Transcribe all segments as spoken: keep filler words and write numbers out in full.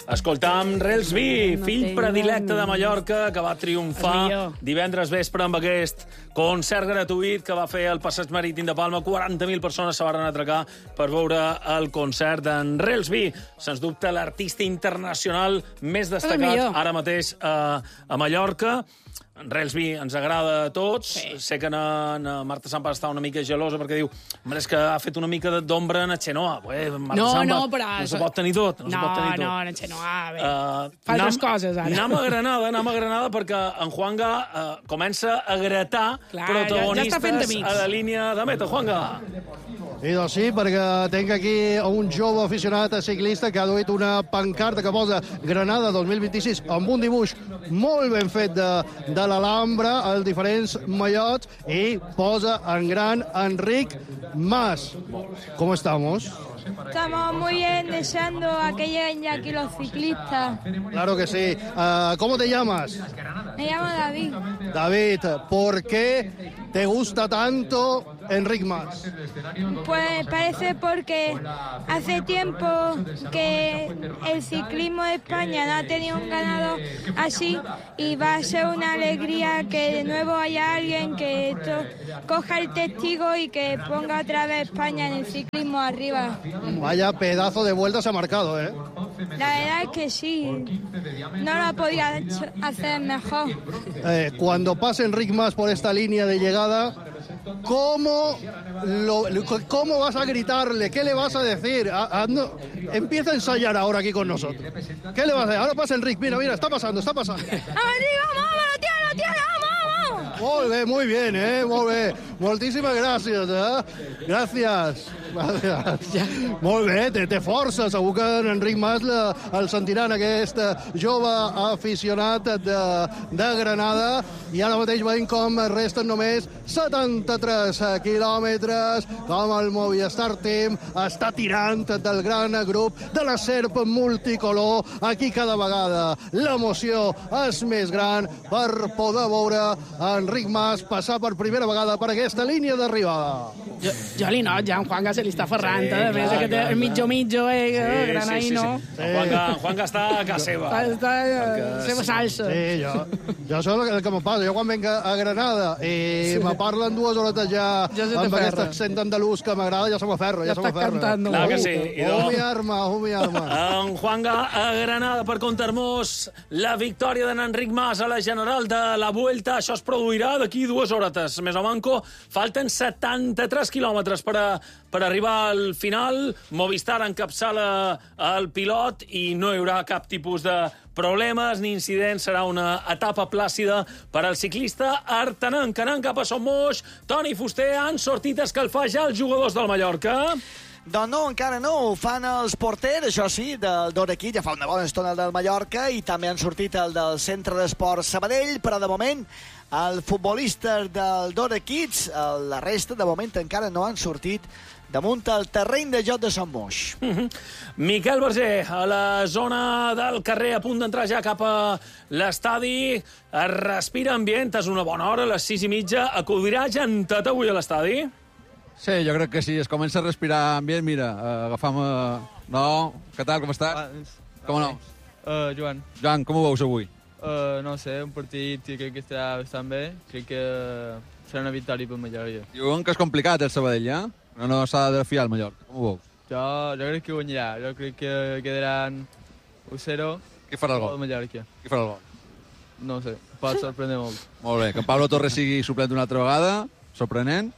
Escoltam Relsby, fill predilecte de Mallorca, que va triomfar divendres vespre amb aquest concert gratuït que va fer el Passeig Marítim de Palma. quaranta mil persones se van atracar per veure el concert d'en Relsby. Sens dubte, l'artista internacional més destacat ara mateix a, a Mallorca. Relsby ens agrada a tots. Sí. Sé que na, na Marta Sampa està una mica gelosa perquè diu, home, és que ha fet una mica d'ombra en Xenoa. Ué, Marta no, Sampa, no, però... no se pot tenir tot. No, no, pot tenir tot. no, en Xenoa, bé. Uh, Fa altres coses, ara. Anem a Granada, anem a Granada perquè en Juanga uh, comença a gratar Clar, protagonistes ja, ja a la línia de meta. Juanga. I doncs sí, perquè tinc aquí un jove aficionat a ciclista que ha duit una pancarta que posa Granada dos mil vint-i-sis amb un dibuix molt ben fet de, de l'Alhambra, els diferents mallots, i posa en gran Enric Mas. ¿Cómo estamos? Estamos muy bien, deseando a que lleguen ya aquí los ciclistas. Claro que sí. Uh, ¿Cómo te llamas? Me llamo David. David, ¿por qué te gusta tanto Enric Mas? Pues parece porque hace tiempo que el ciclismo de España no ha tenido un ganador así y va a ser una alegría que de nuevo haya alguien que coja el testigo y que ponga otra vez España en el ciclismo arriba. Vaya pedazo de vuelta se ha marcado, ¿eh? La verdad es que sí, no lo podía hacer mejor. Eh, cuando pase Enric Mas por esta línea de llegada, ¿cómo, lo, ¿cómo vas a gritarle? ¿Qué le vas a decir? A, a, no, empieza a ensayar ahora aquí con nosotros. ¿Qué le vas a decir? Ahora pasa Enric, mira, mira, está pasando, está pasando. ¡Vamos, vamos, lo tiene, lo tiene, vamos, vamos! Molt bé, muy bien, eh, molt bé. Moltíssimes gràcies, eh? Gràcies. Gràcies. Molt bé, té, té força. Segur que en Enric Mas la, el sentiran, aquest jove aficionat de, de Granada. I ara mateix veiem com resten només setanta-tres quilòmetres, com el Movistar Team està tirant del gran grup de la Serp multicolor. Aquí cada vegada l'emoció és més gran per poder veure Enric Mas passar per primera vegada per aquesta línia d'arribada. Jo, jo li not, ja en Juanga se li està ferrant, sí, a més, que té el mitjo-mitjo, eh, sí, Granaïno. Sí, sí, sí. En Juanga, Juanga està a casa seva. Està, està a la seva salsa. Sí, jo, jo sé el que me passa. Jo quan venc a Granada i sí. me parlen dues horetes ja, ja amb aquest accent andalús que m'agrada, ja se m'aferra, ja, ja se m'aferra. Clar que sí. Uh, mi arma, uh, mi arma. En Juanga a Granada per contar-nos la victòria d'en Enric Mas a la General de la Vuelta. Això es produirà d'aquí dues horetes. Més o manco, falten setanta-tres quilòmetres per, a, per arribar al final. Movistar encapçala el pilot i no hi haurà cap tipus de problemes ni incidents. Serà una etapa plàcida per al ciclista artanenc. Anant cap a Son Moix, Toni Fuster, han sortit a escalfar ja els jugadors del Mallorca. Doncs no, encara no. Ho fan els porters, això sí, del Dorequit. Ja fa una bona estona el del Mallorca i també han sortit el del Centre d'Esports Sabadell, però de moment el futbolista del Dorequits, la resta de moment encara no han sortit damunt el terreny de joc de Son Moix. Mm-hmm. Miquel Berger, a la zona del carrer, a punt d'entrar ja cap a l'estadi. Es respira ambient, és una bona hora, a les sis i mitja. Acudirà gentat avui a l'estadi? Sí, jo crec que sí. Es comença a respirar ambient. Mira, uh, agafam... Uh... No, què tal, com estàs? Ah, com no? Uh, Joan. Joan, com ho veus avui? Uh, no sé, un partit que crec que estarà bastant bé. Crec que serà una victòria per Mallorca. Diuen que és complicat el Sabadell, ja? No, no s'ha de fiar el Mallorca. Com ho veus? Jo, jo crec que guanyarà. Jo crec que quedaran u zero. Qui farà el gol? Mallorca. Qui farà el gol? No sé, pot sorprendre molt. Molt bé, que Pablo Torres sigui suplent una altra vegada. Sorprenent?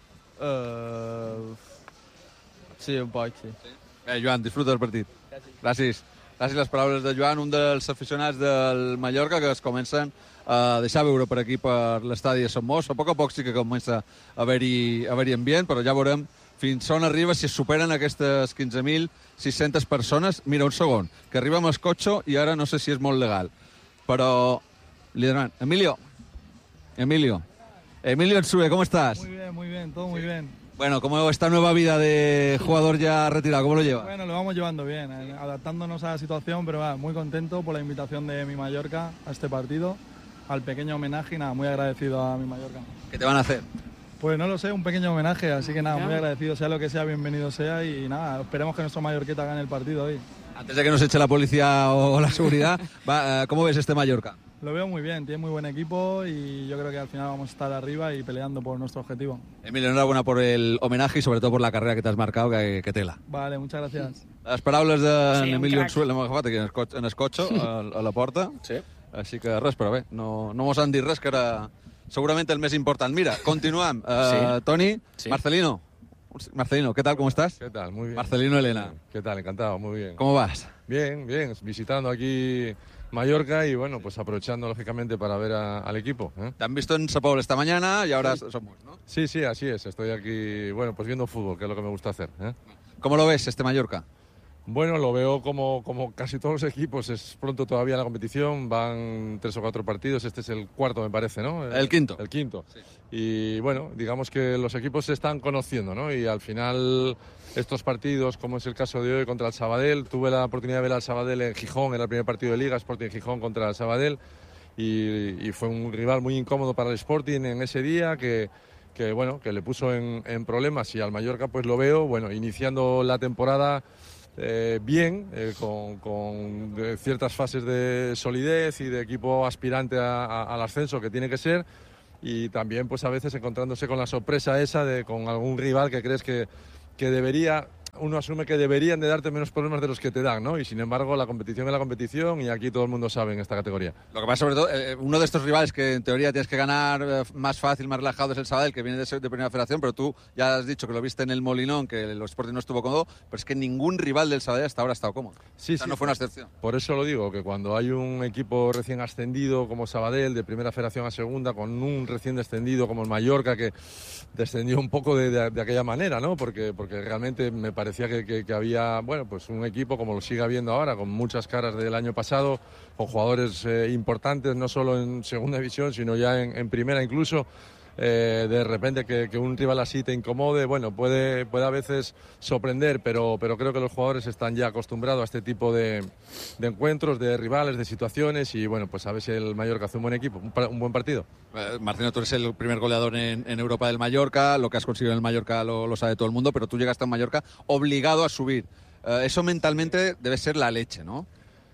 Uh, sí, un poc, sí. sí. Bé, Joan, disfruta del partit. Gràcies. Gràcies. Gràcies les paraules de Joan, un dels aficionats del Mallorca que es comencen a deixar veure per aquí, per l'estadi de Sant Moix. A poc a poc sí que comença a haver-hi haver ambient, però ja veurem fins on arriba, si es superen aquestes quinze mil sis-centes persones. Mira, un segon, que arriba amb el cotxe i ara no sé si és molt legal. Però li demanem, Emilio, Emilio, Emilio Ensue, ¿cómo estás? Muy bien, muy bien, todo muy bien. Bueno, ¿cómo esta nueva vida de jugador ya retirado? ¿Cómo lo lleva? Bueno, lo vamos llevando bien, eh, adaptándonos a la situación, pero va, muy contento por la invitación de mi Mallorca a este partido, al pequeño homenaje y nada, muy agradecido a mi Mallorca. ¿Qué te van a hacer? Pues no lo sé, un pequeño homenaje, así que nada, muy agradecido, sea lo que sea, bienvenido sea y nada, esperemos que nuestro Mallorqueta gane el partido hoy. Antes de que nos eche la policía o la seguridad, va, ¿cómo ves este Mallorca? Lo veo muy bien, tiene muy buen equipo y yo creo que al final vamos a estar arriba y peleando por nuestro objetivo. Emilio, enhorabuena por el homenaje y sobre todo por la carrera que te has marcado, que, que tela. Vale, muchas gracias. Les paraules d'Emilio Sí, Ensue, l'hem agafat aquí en el, cotxe, en el cotxe a, a la porta. Sí. Així que res, però bé, no, no mos han dit res, que era segurament el més important. Mira, continuem. Uh, Sí. Toni, Sí. Marcelino. Marcelino, ¿qué tal? ¿Cómo estás? ¿Qué tal? Muy bien. Marcelino Elena. ¿Qué tal? Encantado, muy bien. ¿Cómo vas? Bien, bien. Visitando aquí Mallorca y, bueno, pues aprovechando, lógicamente, para ver a- al equipo. ¿eh? Te han visto en Sao Paulo esta mañana y ahora somos, ¿no? Sí, sí, así es. Estoy aquí, bueno, pues viendo fútbol, que es lo que me gusta hacer. ¿eh? ¿Cómo lo ves este Mallorca? Bueno, lo veo como, como casi todos los equipos. Es pronto todavía la competición. Van tres o cuatro partidos. Este es el cuarto, me parece, ¿no? El quinto. El quinto. Y bueno, digamos que los equipos se están conociendo, ¿no? Y al final estos partidos, como es el caso de hoy contra el Sabadell, tuve la oportunidad de ver al Sabadell en Gijón, era el primer partido de Liga, Sporting Gijón contra el Sabadell. Y, y fue un rival muy incómodo para el Sporting en ese día, que, que bueno, que le puso en, en problemas. Y al Mallorca pues lo veo, bueno, iniciando la temporada eh, bien, eh, con, con eh, ciertas fases de solidez y de equipo aspirante a- a- al ascenso que tiene que ser, y también pues a veces encontrándose con la sorpresa esa de con algún rival que crees que, que debería, uno asume que deberían de darte menos problemas de los que te dan, ¿no? Y sin embargo la competición es la competición y aquí todo el mundo sabe en esta categoría. Lo que pasa, sobre todo, eh, uno de estos rivales que en teoría tienes que ganar eh, más fácil, más relajado, es el Sabadell, que viene de, de Primera Federación, pero tú ya has dicho que lo viste en el Molinón, que el Sporting no estuvo cómodo, pero es que ningún rival del Sabadell hasta ahora ha estado cómodo. Sí, O sea, sí. no fue una excepción. Por eso lo digo, que cuando hay un equipo recién ascendido como Sabadell, de Primera Federación a Segunda, con un recién descendido como el Mallorca, que descendió un poco de, de- de aquella manera, ¿no? Porque, porque realmente me parecía que, que- que había, bueno, pues un equipo como lo sigue habiendo ahora, con muchas caras del año pasado, con jugadores eh, importantes, no solo en Segunda División, sino ya en, en Primera incluso. Eh, de repente que, que un rival así te incomode, bueno, puede, puede a veces sorprender, pero, pero creo que los jugadores están ya acostumbrados a este tipo de, de encuentros, de rivales, de situaciones, y bueno, pues a ver si el Mallorca hace un buen equipo, un, pa- un buen partido. Eh, Marcino, tú eres el primer goleador en, en Europa del Mallorca, lo que has conseguido en el Mallorca lo, lo sabe todo el mundo, pero tú llegaste a Mallorca obligado a subir. Eh, eso mentalmente debe ser la leche, ¿no?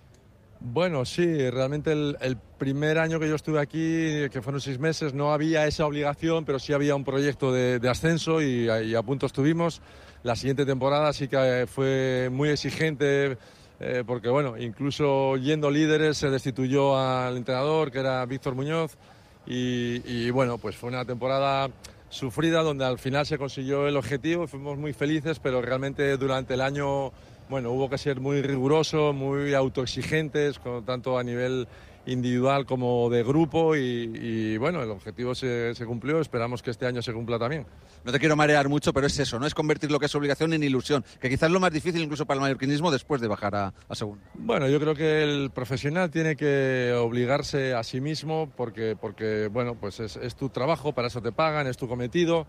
Bueno, sí, realmente el, el primer año que yo estuve aquí, que fueron seis meses, no había esa obligación, pero sí había un proyecto de, de ascenso y, a- y a punto estuvimos. La siguiente temporada sí que fue muy exigente, eh, porque bueno, incluso yendo líderes se destituyó al entrenador, que era Víctor Muñoz, y, y bueno, pues fue una temporada sufrida donde al final se consiguió el objetivo y fuimos muy felices, pero realmente durante el año, bueno, hubo que ser muy riguroso, muy autoexigentes, con- tanto a nivel individual como de grupo, y, y, bueno, el objetivo se, se cumplió, esperamos que este año se cumpla también. No te quiero marear mucho, pero es eso, ¿no? Es convertir lo que es obligación en ilusión, que quizás es lo más difícil incluso para el mallorquinismo después de bajar a, a segunda. Bueno, yo creo que el profesional tiene que obligarse a sí mismo porque, porque bueno, pues es, es tu trabajo, para eso te pagan, es tu cometido,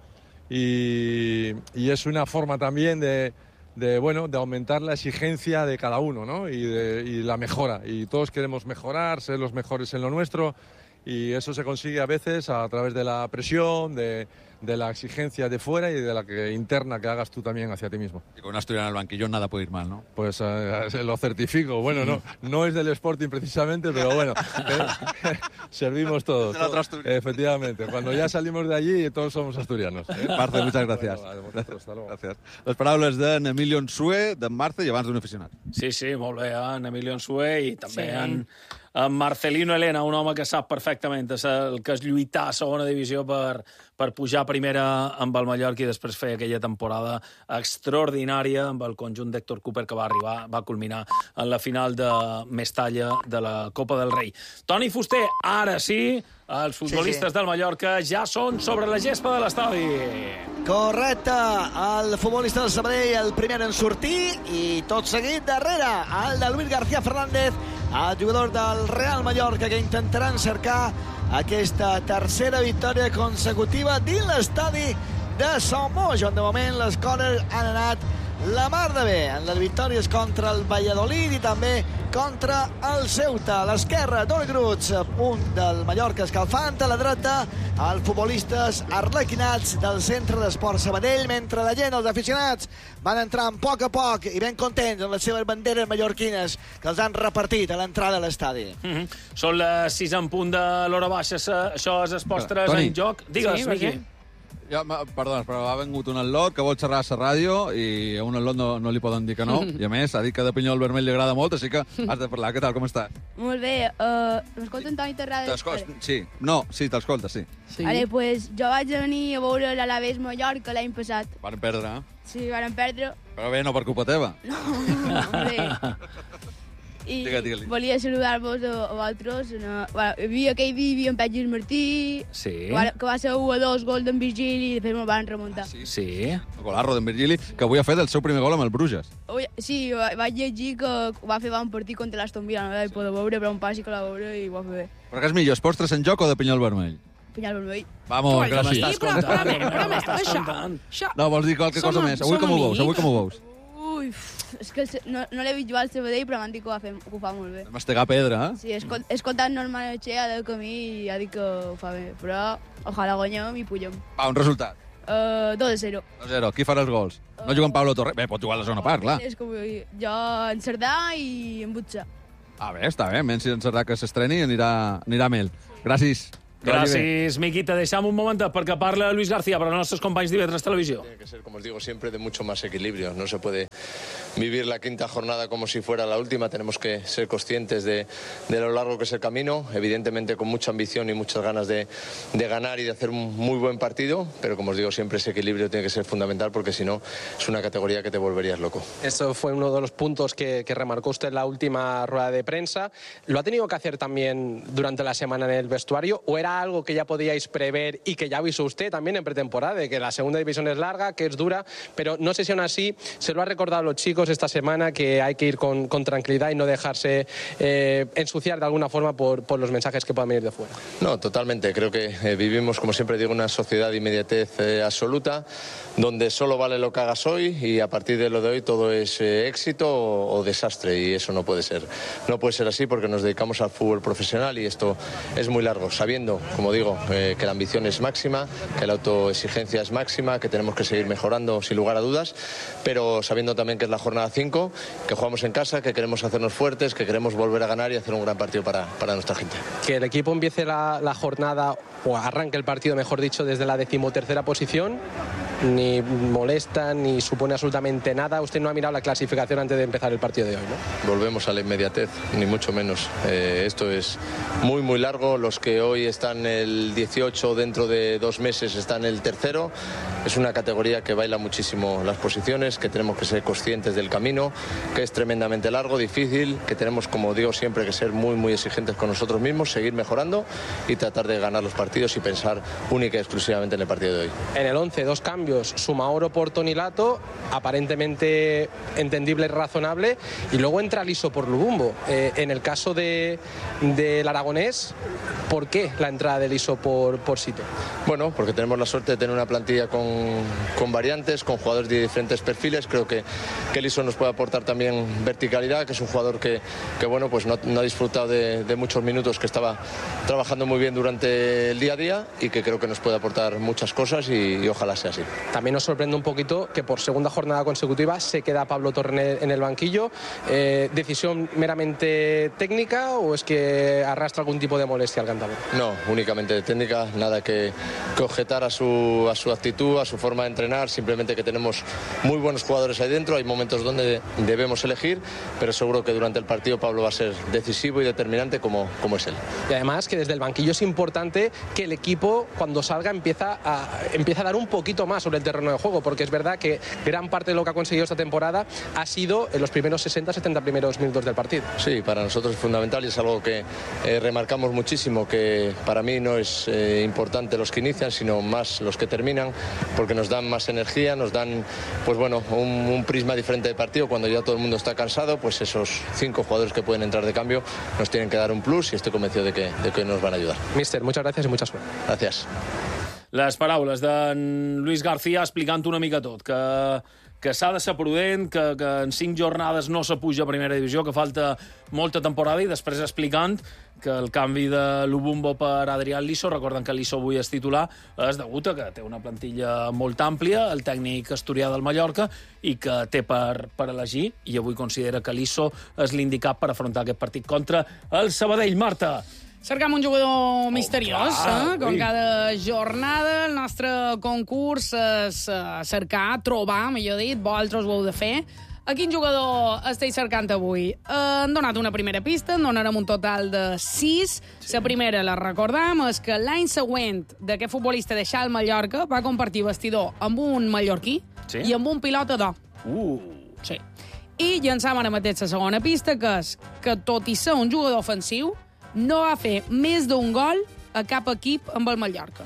y, y es una forma también de, de, bueno, de aumentar la exigencia de cada uno, ¿no? Y, de- y la mejora. Y todos queremos mejorar, ser los mejores en lo nuestro, y eso se consigue a veces a través de la presión, de, de la exigencia de fuera y de la que, interna que hagas tú también hacia ti mismo. Y con una asturiana al banquillo nada puede ir mal, ¿no? Pues eh, lo certifico. Bueno, no, no es del Sporting precisamente, pero bueno, eh, servimos todos. De la otra Asturias. Efectivamente, cuando ya salimos de allí todos somos asturianos. ¿eh? Marce, muchas gracias. Bueno, vale, vosotros, hasta luego. Gràcies. Les paraules d'en Emilio Ensue, d'en Marce i abans d'un aficionat. Sí, sí, molt bé, en Emilio Ensue i també Sí. en, en Marcelino Elena, un home que sap perfectament el que és lluitar a segona divisió per, per pujar a primera amb el Mallorca i després fer aquella temporada extraordinària amb el conjunt d'Héctor Cooper que va arribar, va culminar en la final de Mestalla de la Copa del Rei. Toni Fuster, ara sí, els futbolistes Sí, sí. del Mallorca ja són sobre la gespa de l'estadi. Correcte, el futbolista del Sabadell el primer en sortir i tot seguit darrere el de Luis García Fernández, el jugador del Real Mallorca, que intentaran cercar aquesta tercera victòria consecutiva dins l'estadi de Somos, on de moment les coses han anat la mar de bé en les victòries contra el Valladolid i també contra el Ceuta. A l'esquerra, Toni Gruig, punt del Mallorca escalfant. A la dreta, els futbolistes arlequinats del Centre d'Esport Sabadell, mentre la gent, els aficionats, van entrant a poc a poc i ben contents amb les seves banderes mallorquines que els han repartit a l'entrada de l'estadi. Mm-hmm. Són les sis en punt de l'hora baixa. Això és Esports tres en joc. Digues, sí, Miqui. Ja, perdona, però ha vingut un atlot que vol xerrar a la ràdio i a un atlot no, no li poden dir que no. I a més, ha dit que de Pinyol Vermell li agrada molt, així que has de parlar. Què tal, com estàs? Molt bé. Uh, M'escolta Antoni Terrades? T'escolta, sí. No, sí, t'escolta, sí. sí. Vale, pues jo vaig venir a veure l'Alavés Mallorca l'any passat. Van perdre, eh? Sí, van perdre. Però bé, no per culpa teva. No, hombre. I digue, digue volia saludar-vos a, a vosaltres. No, bueno, hi havia aquell vídeo amb Pegis Martí, sí. que, va, que va ser u a dos gol d'en Virgili i després me'l van remuntar. Sí, sí. El golarro d'en Virgili, que avui ha fet el seu primer gol amb el Bruges. Sí, vaig llegir que va fer bon partit contra l'Aston Villa, no vaig poder veure, però un pas sí que la veure i ho va fer bé. Però què és millor, Esports tres en joc o de Pinyol Vermell? Pinyol Vermell. Vamos, gràcies. Sí, però, però, però, però, però, això, això... No, vols dir qualque cosa més? Avui com ho veus? Avui com ho veus? Ui, és que no, no l'he vist jugar al Sabadell, però m'han dit que ho, fer, que ho fa molt bé. Mastegar pedra, eh? Sí, he escoltat Norman Echea del camí i ha dit que ho fa bé, però ojalà guanyem i pugem. Va, un resultat. Uh, dos a zero. dos a zero. Qui farà els gols? No juga en Pablo Torre? Bé, pot jugar a la zona part, clar. És com jo en Cerdà i en Butxa. Ah, bé, està bé. Menys si en Cerdà que s'estreni anirà, anirà mel. Gràcies. Gràcies, Miqui. Te deixam un momentet perquè parla Luis García per als nostres companys d'I V tres Televisió. Tiene que ser, como os digo siempre, de mucho más equilibrio. No se puede vivir la quinta jornada como si fuera la última. Tenemos que ser conscientes de, de lo largo que es el camino, evidentemente con mucha ambición y muchas ganas de, de ganar y de hacer un muy buen partido, pero como os digo siempre, ese equilibrio tiene que ser fundamental porque si no es una categoría que te volverías loco. Eso fue uno de los puntos que, que remarcó usted en la última rueda de prensa. ¿Lo ha tenido que hacer también durante la semana en el vestuario o era algo que ya podíais prever y que ya avisó usted también en pretemporada, de que la segunda división es larga, que es dura, pero no sé si aún así se lo ha recordado a los chicos esta semana, que hay que ir con, con tranquilidad y no dejarse eh, ensuciar de alguna forma por, por los mensajes que puedan venir de fuera? No, totalmente. Creo que eh, vivimos, como siempre digo, una sociedad de inmediatez eh, absoluta, donde solo vale lo que hagas hoy y a partir de lo de hoy todo es eh, éxito o, o desastre, y eso no puede ser. No puede ser así porque nos dedicamos al fútbol profesional y esto es muy largo, sabiendo, como digo, eh, que la ambición es máxima, que la autoexigencia es máxima, que tenemos que seguir mejorando sin lugar a dudas, pero sabiendo también que es la jornada cinco, que jugamos en casa, que queremos hacernos fuertes, que queremos volver a ganar y hacer un gran partido para, para nuestra gente. Que el equipo empiece la, la jornada, o arranque el partido, mejor dicho, desde la decimotercera posición, ni molesta, ni supone absolutamente nada. Usted no ha mirado la clasificación antes de empezar el partido de hoy, ¿no? Volvemos a la inmediatez, ni mucho menos. Eh, esto es muy, muy largo. Los que hoy están el dieciocho, dentro de dos meses están el tercero. Es una categoría que baila muchísimo las posiciones, que tenemos que ser conscientes del camino, que es tremendamente largo, difícil, que tenemos, como digo siempre, que ser muy, muy exigentes con nosotros mismos, seguir mejorando y tratar de ganar los partidos y pensar única y exclusivamente en el partido de hoy. En el once, dos cambios. Sumaoro por Tonilato, aparentemente entendible y razonable, y luego entra Liso por Lubumbo. Eh, en el caso de, del aragonés, ¿por qué la entrada de Liso por, por Sito? Bueno, porque tenemos la suerte de tener una plantilla con, con variantes, con jugadores de diferentes perfiles. Creo que, que Liso nos puede aportar también verticalidad, que es un jugador que, que bueno, pues no, no ha disfrutado de, de muchos minutos, que estaba trabajando muy bien durante el día a día y que creo que nos puede aportar muchas cosas y, y ojalá sea así. También nos sorprende un poquito que por segunda jornada consecutiva se queda Pablo Torre en el banquillo. Eh, ¿Decisión meramente técnica o es que arrastra algún tipo de molestia al cántabro? No, únicamente técnica, nada que, que objetar a su, a su actitud, a su forma de entrenar, simplemente que tenemos muy buenos jugadores ahí dentro, hay momentos donde debemos elegir, pero seguro que durante el partido Pablo va a ser decisivo y determinante como, como es él. Y además que desde el banquillo es importante que el equipo cuando salga empieza a, empieza a dar un poquito más sobre el terreno de juego, porque es verdad que gran parte de lo que ha conseguido esta temporada ha sido en los primeros sesenta setenta primeros minutos del partido. Sí, para nosotros es fundamental y es algo que eh, remarcamos muchísimo, que para mí no es eh, importante los que inician, sino más los que terminan, porque nos dan más energía, nos dan pues bueno, un, un prisma diferente de partido. Cuando ya todo el mundo está cansado, pues esos cinco jugadores que pueden entrar de cambio nos tienen que dar un plus y estoy convencido de que, de que nos van a ayudar. Míster, muchas gracias y mucha suerte. Gracias. Les paraules d'en Luis García explicant una mica tot, que que s'ha de ser prudent, que, que en cinc jornades no se puja a primera divisió, que falta molta temporada, i després explicant que el canvi de Lubumbo per Adrián Liso, recorden que Liso avui és titular, és degut a que té una plantilla molt àmplia, el tècnic asturià del Mallorca, i que té per, per elegir, i avui considera que Liso és l'indicat per afrontar aquest partit contra el Sabadell. Marta. Cercam un jugador misteriós, oh, clar, eh? Com cada jornada. El nostre concurs és cercar, trobar, millor dit, vosaltres ho heu de fer. A quin jugador esteu cercant avui? Han donat una primera pista, en donarem un total de sis. Sí. La primera, la recordam, és que l'any següent d'aquest futbolista deixar el Mallorca va compartir vestidor amb un mallorquí, sí, i amb un pilota d'or. Uh. Sí. I llançam ara mateix la segona pista, que és que, tot i ser un jugador ofensiu, no va fer més d'un gol a cap equip amb el Mallorca.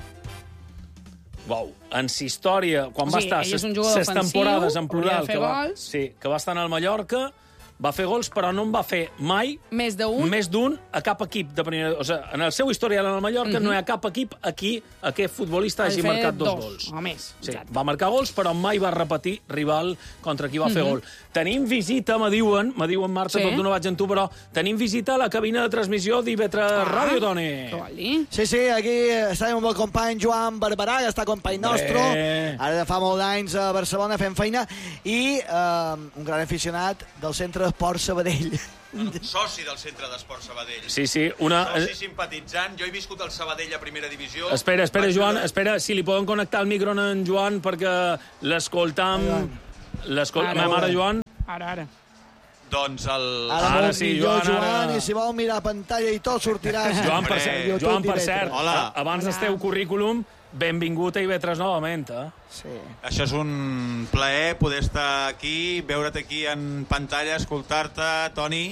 Uau, en sa història, quan o sigui, va estar ses temporades en plural, que va, sí, que va estar en el Mallorca, va fer gols, però no en va fer mai més d'un més d'un a cap equip de primera. O sigui, en el seu historial en el Mallorca mm-hmm. no hi ha cap equip aquí aquest futbolista hagi marcat dos, dos gols. O més. Sí, va marcar gols, però mai va repetir rival contra qui va mm-hmm. fer gol. Tenim visita, me diuen, me diuen Marta, sí, tot d'una vaig en tu, però tenim visita a la cabina de transmissió d'I V tres ah, Ràdio, Toni. Sí, sí, aquí estem amb el company Joan Barberà, que està company nostre. Eh. Ara fa molt d'anys a Barcelona fent feina, i eh, un gran aficionat del Centre d'Esport Sabadell. Bueno, soci del Centre d'Esport Sabadell. Sí, sí. Una... Soci simpatitzant. Jo he viscut el Sabadell a primera divisió. Espera, espera, Joan, espera, si li poden connectar el micro en Joan, perquè l'escoltam... L'escoltam... Ma mare, Joan. Ara, ara. Doncs el... Ara, ara sí, Joan, Joan ara... i si vol mirar pantalla i tot sortirà... Joan, per cert, Joan, per cert, hola, abans del teu currículum, benvingut a I V tres novament, eh? Sí. Això és un plaer poder estar aquí, veure't aquí en pantalla, escoltar-te, Toni.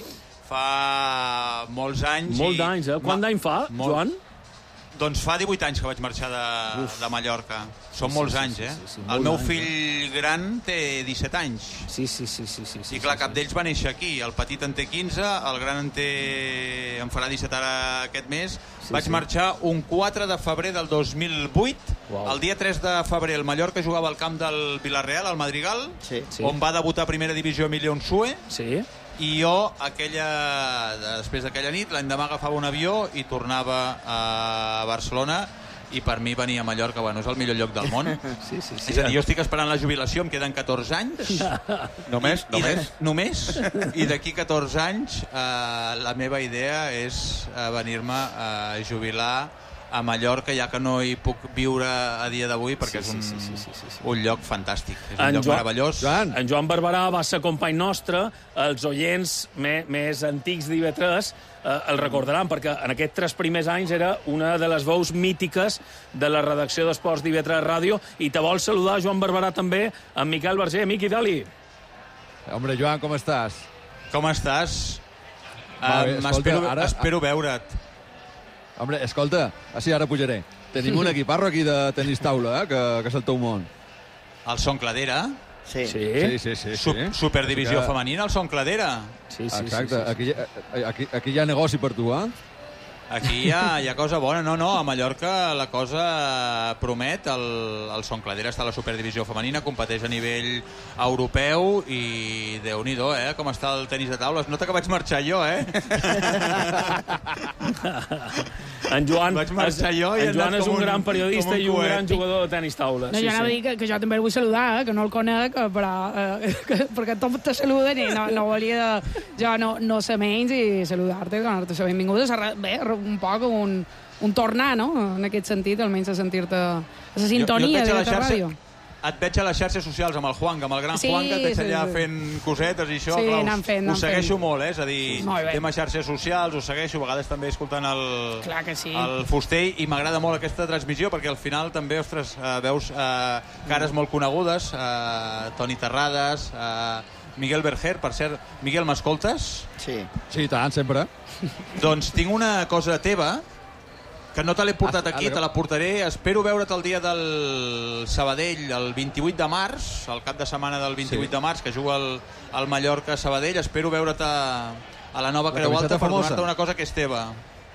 Fa molts anys... Molt d'anys, eh? Quant d'any fa, molt... Joan? Doncs fa divuit anys que vaig marxar de, de Mallorca. Són sí, molts sí, anys, sí, eh? sí, sí, sí, el meu anys, fill eh? gran té disset anys. Sí, sí, sí. sí, sí, sí I clar, sí, cap sí. d'ells va néixer aquí. El petit en té quinze, el gran en té... em farà disset ara aquest mes. Sí, vaig sí. marxar un quatre de febrer del dos mil vuit. Wow. El dia tres de febrer el Mallorca jugava al camp del Villarreal, al Madrigal, sí, sí. on va debutar a primera divisió Emilio Unsue. Sí. I jo, aquella, després d'aquella nit, l'endemà agafava un avió i tornava a Barcelona, i per mi venir a Mallorca, bueno, és el millor lloc del món. Sí, sí, sí. És a dir, jo estic esperant la jubilació, em queden catorze anys. Només? I, només? I de, només? I d'aquí catorze anys eh, la meva idea és eh, venir-me a jubilar a Mallorca, ja que no hi puc viure a dia d'avui, perquè sí, sí, és un, sí, sí, sí, sí. un lloc fantàstic. És un en lloc Joan, meravellós. Joan. En Joan Barberà va ser company nostre. Els oients més, més antics d'I V tres eh, el recordaran, perquè en aquests tres primers anys era una de les veus mítiques de la redacció d'Esports d'I V tres Ràdio, i te vol saludar, Joan Barberà, també, amb Miquel Verger. Miqui, dali. Hombre, Joan, com estàs? Com estàs? Va, bé, um, escolta, espero ara... espero veure't. Hombre, escolta, així ara pujaré. Tenim un equiparro aquí de tenis taula, eh, que, que és el teu món. El Son Cladera. Sí. Sí, sí, sí. sí, Sup sí. Superdivisió que... femenina, el Son Cladera. Sí, sí, exacte, sí, sí, sí. Aquí, aquí, aquí hi ha negoci per tu, eh? Aquí hi ha, hi ha cosa bona. No, no, a Mallorca la cosa promet. El, el Son Cladera està a la Superdivisió femenina, competeix a nivell europeu i Déu-n'hi-do, eh? Com està el tenis de taula. Es nota que vaig marxar jo, eh? En Joan, vaig marxar jo i en Joan és un, un gran periodista un i un coet. gran jugador de tenis taula. No, sí, jo anava sí. a dir que, que jo també el vull saludar, eh? Que no el conec, però, eh, que, perquè tots te saluden i no, no volia jo no, no ser menys i saludar-te, donar-te la benvinguda. Bé, un poc un, un tornar, no? En aquest sentit, almenys a sentir-te a la sintonia de la ràdio. Et veig a les xarxes socials amb el Juanga, amb el gran sí, Juanga, et veig sí, allà sí. fent cosetes i això, sí, clar, us, fent, us segueixo fent. molt, eh? És a dir, sí, tema xarxes socials, us segueixo, a vegades també escoltant el, clar que sí. el Fuster, i m'agrada molt aquesta transmissió, perquè al final també, ostres, uh, veus uh, cares molt conegudes, uh, Toni Terrades, uh, Miguel Berger, per cert. Miguel, m'escoltes? Sí. Sí, tant, sempre. Doncs tinc una cosa teva, que no te l'he portat aquí, te la portaré. Espero veure't el dia del Sabadell, el vint-i-vuit de març, el cap de setmana del vint-i-vuit sí. de març, que juga el, el Mallorca-Sabadell. Espero veure't a, a la nova Creu Alta per donar-te una cosa que és teva.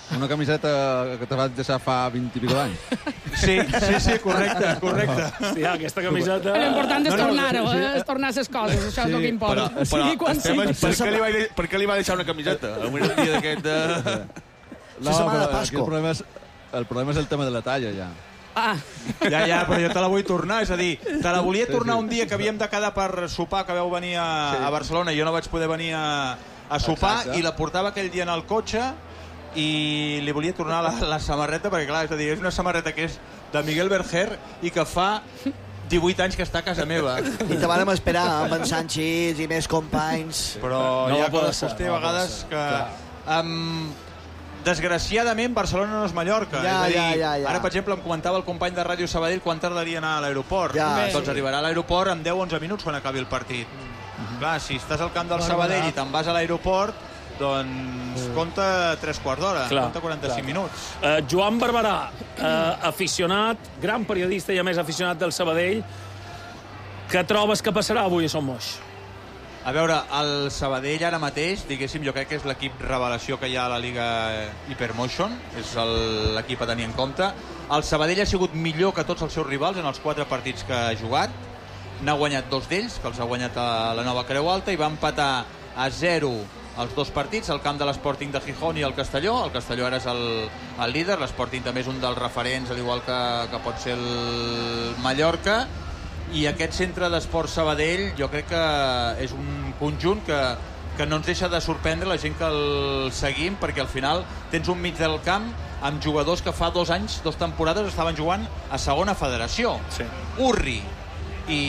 Una camiseta que te vas deixar fa vint i pico d'anys. Sí, sí, sí, correcte, correcte. Hòstia, aquesta camiseta... L'important és tornar-ho, eh? És tornar les coses, això és el que importa. Però, però estem, per, què li va, per què li va deixar una camiseta? Un dia d'aquest... De... No, però aquí el problema, és, el problema és el tema de la talla, ja. Ah. Ja, ja, però jo te la vull tornar, és a dir, te la volia tornar un dia que havíem de quedar per sopar, que vau venir a, a Barcelona, i jo no vaig poder venir a, a sopar, Exacte. I la portava aquell dia en el cotxe, i li volia tornar la, la samarreta, perquè clar, és a dir, és una samarreta que és de Miguel Berger i que fa divuit anys que està a casa meva. I te vàrem esperar amb en Sanchis i més companys. Però no hi ha coses vostè a vegades que... Um, desgraciadament, Barcelona no és Mallorca. Ja, és a dir, ja, ja, ja. Ara, per exemple, em comentava el company de Ràdio Sabadell quan tardaria a anar a l'aeroport. Ja, doncs arribarà a l'aeroport en deu onze minuts quan acabi el partit. Mm-hmm. Clar, si estàs al camp del Sabadell i te'n vas a l'aeroport, doncs compta tres quarts d'hora, compta quaranta-cinc clar. minuts. Uh, Joan Barberà, uh, aficionat, gran periodista i a més aficionat del Sabadell, què trobes que passarà avui a Son Moix? A veure, el Sabadell ara mateix, diguéssim, jo crec que és l'equip revelació que hi ha a la Lliga Hypermotion, és l'equip a tenir en compte. El Sabadell ha sigut millor que tots els seus rivals en els quatre partits que ha jugat. N'ha guanyat dos d'ells, que els ha guanyat a la Nova Creu Alta, i va empatar a zero els dos partits, el camp de l'Sporting de Gijón i el Castelló. El Castelló ara és el, el líder, l'Sporting també és un dels referents, al igual que, que pot ser el Mallorca. I aquest centre d'esport Sabadell jo crec que és un conjunt que, que no ens deixa de sorprendre la gent que el seguim, perquè al final tens un mig del camp amb jugadors que fa dos anys, dos temporades estaven jugant a segona federació. Sí. Urri i,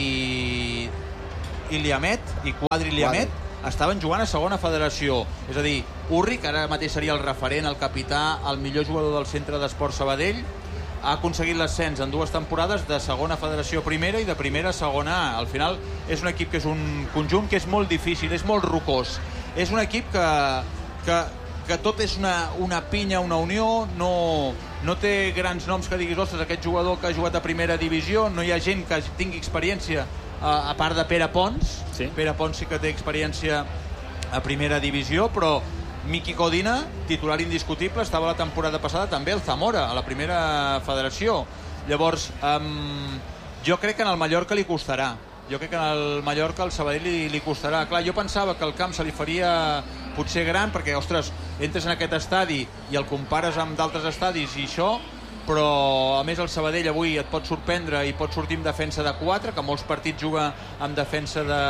i Liamet i Quadri Liamet estaven jugant a segona federació. És a dir, Urri, que ara mateix seria el referent, el capità, el millor jugador del centre d'esport Sabadell, ha aconseguit l'ascens en dues temporades de segona federació a primera i de primera a segona A. Al final és un equip que és un conjunt que és molt difícil, és molt rocós. És un equip que, que, que tot és una, una pinya, una unió, no, no té grans noms que diguis, ostres, aquest jugador que ha jugat a primera divisió, no hi ha gent que tingui experiència, a, a part de Pere Pons. Sí. Pere Pons sí que té experiència a primera divisió, però Miki Codina, titular indiscutible, estava la temporada passada també al Zamora, a la primera federació. Llavors, um, jo crec que en el Mallorca li costarà. Jo crec que en el Mallorca al Sabadell li, li costarà. Clar, jo pensava que el camp se li faria potser gran, perquè, ostres, entres en aquest estadi i el compares amb d'altres estadis i això, però a més el Sabadell avui et pot sorprendre i pot sortir amb defensa de quatre, que molts partits juga amb defensa de,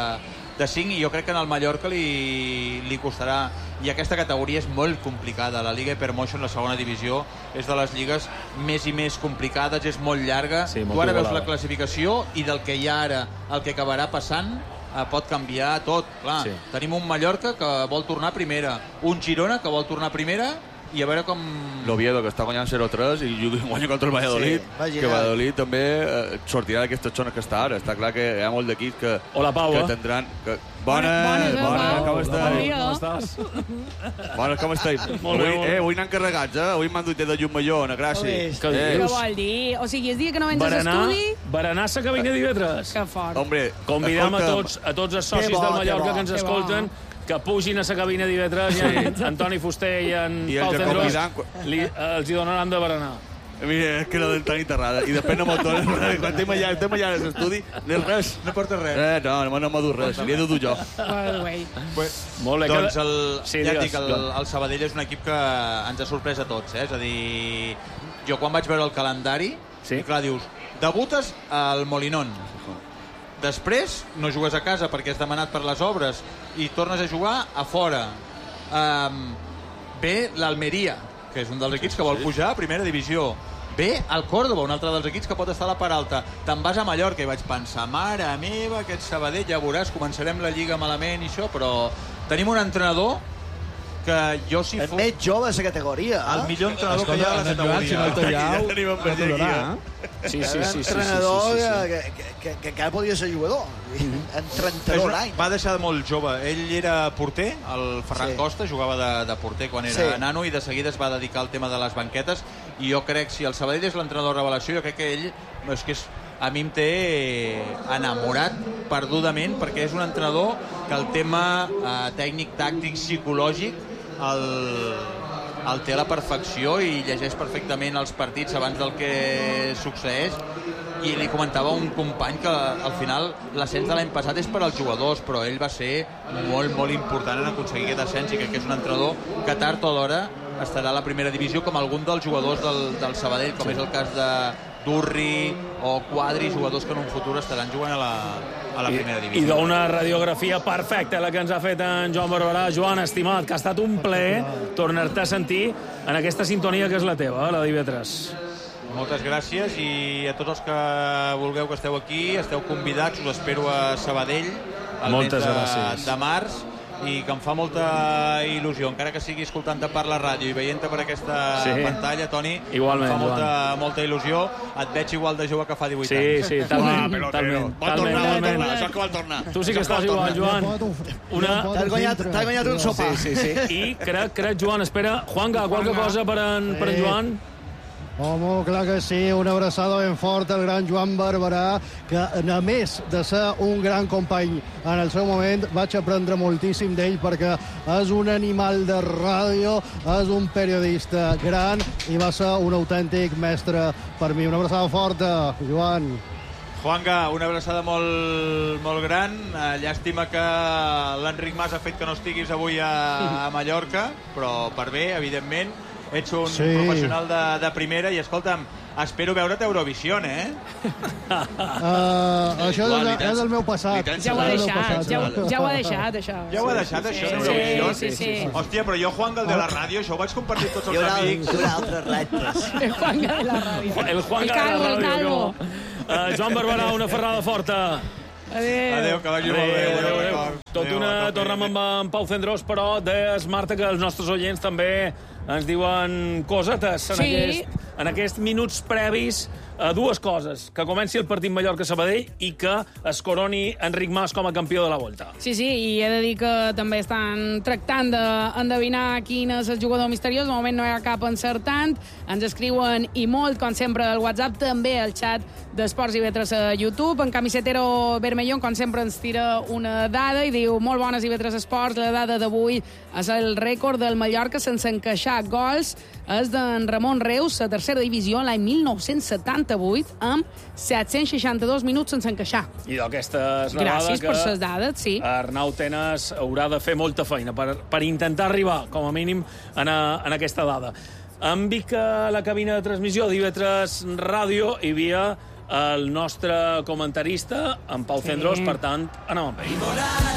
de cinc, i jo crec que en el Mallorca li, li costarà. I aquesta categoria és molt complicada. La Lliga Hypermotion, la segona divisió, és de les lligues més i més complicades, és molt llarga. Sí, molt tu ara veus la classificació i del que hi ha ara, el que acabarà passant, eh, pot canviar tot. Clar, sí. Tenim un Mallorca que vol tornar a primera, un Girona que vol tornar a primera, i a veure com... L'Oviedo, que està guanyant zero tres i guanya contra el Valladolid, sí, que Valladolid també eh, sortirà d'aquestes zones que està ara. Està clar que hi ha molt d'equips que, Hola, Pau, que eh? tindran... Que... Bones, bones, bones, com estàs? Com estàs? Bones, com estàs? Molt bé, avui, eh, avui n'han carregats, eh? Avui m'han duit de Llumallona, gràcies. Què eh. vol dir? O sigui, és dia que no vens a l'estudi? Berenar a cabina d'Ivetres. Que fort. Hombre, convidem a tots, a tots els socis bo, del Mallorca que, que ens escolten, que pugin a la cabina d'Ivetres, sí. I en Antoni Fuster i en I Pau Cendrós li, els hi donaran de berenar. Mira, és que era del tan enterrada. I després no m'ho donen. Quan estem allà, estem allà a l'estudi, no és res. No porta res. Eh, no, no, no m'ha dut res. Li he dut jo. Molt bé. Doncs el, sí, ja et dic, el, el Sabadell és un equip que ens ha sorprès a tots. Eh? És a dir, jo quan vaig veure el calendari, sí? I clar, dius, debutes al Molinón. Després no jugues a casa perquè has demanat per les obres i tornes a jugar a fora. Um, ve l'Almeria, que és un dels equips que vol pujar a primera divisió. Ve el Córdoba, un altre dels equips que pot estar a la part alta. Te'n vas a Mallorca i vaig pensar, mare meva, aquest Sabadell, ja veuràs, començarem la Lliga malament i això, però tenim un entrenador que jo si fos... El més jove de la categoria. El millor entrenador que hi ha a la categoria. Si no el Tallau, ja tenim en Berger. Sí, sí, sí. Entrenador que encara podia ser jugador. En trenta-dos anys. Va deixar molt jove. Ell era porter, el Ferran Costa, jugava de, de porter quan era nano i de seguida es va dedicar al tema de les banquetes, i jo crec, si el Sabadell és l'entrenador revelació, jo crec que ell és que és, a mi em té enamorat perdudament, perquè és un entrenador que el tema eh, tècnic, tàctic, psicològic el, el té a la perfecció i llegeix perfectament els partits abans del que succeeix. I li comentava un company que al final l'ascens de l'any passat és per als jugadors, però ell va ser molt, molt important en aconseguir aquest ascens i crec que és un entrenador que tard o d'hora estarà a la primera divisió com algun dels jugadors del, del Sabadell, com sí. és el cas de Durri o Quadri, jugadors que en un futur estaran jugant a la, a la primera divisió. I d'una radiografia perfecta la que ens ha fet en Joan Barberà. Joan, estimat, que ha estat un plaer tornar-te a sentir en aquesta sintonia que és la teva, la d'I V tres. Moltes gràcies i a tots els que vulgueu que esteu aquí, esteu convidats, us espero a Sabadell el mes de, de març i que em fa molta il·lusió, encara que sigui escoltant-te per la ràdio i veient-te per aquesta sí. pantalla, Toni, igualment, em fa molta, molta il·lusió. Et veig igual de jove que fa divuit sí, anys. Sí, sí, talment. Ah, talment, vol tornar, vol tornar, això que vol tornar. Tu sí que estàs igual, Joan. Una... T'has guanyat, guanyat un sopar. Sí, sí, sí. I crec, crec, Joan, espera, Juanga, qualque cosa per en, per en Joan? Home, clar que sí, una abraçada ben forta al gran Joan Barberà, que a més de ser un gran company en el seu moment, vaig aprendre moltíssim d'ell perquè és un animal de ràdio, és un periodista gran i va ser un autèntic mestre per mi. Una abraçada forta, Joan. Juanga, una abraçada molt, molt gran. Llàstima que l'Enric Mas ha fet que no estiguis avui a, a Mallorca, però per bé, evidentment. Ets un sí. professional de, de primera i, escolta'm, espero veure't a Eurovisió, eh? Uh, això és, és el meu passat. Ja ho ha deixat, ja, ja ho ha deixat, això. Ja ho ha deixat, això, sí, d'Eurovisió? Sí, sí, sí. Hòstia, però jo, Juan Gal de la ràdio, això ho vaig compartir tots els amics. Hi haurà altres reptes. El Juan Gal de la ràdio. El Juan Gal de la ràdio. Uh, Joan Barberà, una ferrada forta. Adéu. Adéu, que vagi molt bé. Adéu, adéu. Tot adéu, una, tornem amb en Pau Cendrós, però desmarta que els nostres oients també ens diuen cosetes en, sí. aquest, en aquests minuts previs a dues coses. Que comenci el partit Mallorca-Sabadell i que es coroni Enric Mas com a campió de la Volta. Sí, sí, i he de dir que també estan tractant d'endevinar quin és el jugador misteriós. De moment no hi ha cap encertant. Ens escriuen i molt, com sempre, al WhatsApp, també al xat d'Esports i Vetres a YouTube. En Camisetero Bermellón, com sempre, ens tira una dada i diu: molt bones i Vetres Esports, la dada d'avui és el rècord del Mallorca sense encaixar gols. És d'en Ramon Reus, a tercera divisió, l'any mil nou-cents setanta-vuit, amb set-cents seixanta-dos minuts sense encaixar. I d'aquesta és una Gràcies dada per les dades, sí. Arnau Tenas haurà de fer molta feina per, per intentar arribar, com a mínim, en, a, en aquesta dada. Em dic que a la cabina de transmissió d'I V tres Ràdio hi havia el nostre comentarista, en Pau sí. Cendrós, per tant, anem amb ell.